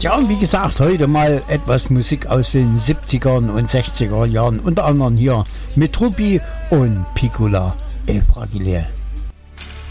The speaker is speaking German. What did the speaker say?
Ja, und wie gesagt, heute mal etwas Musik aus den 70er und 60er Jahren. Unter anderem hier mit Truppi und Piccola e Fragile.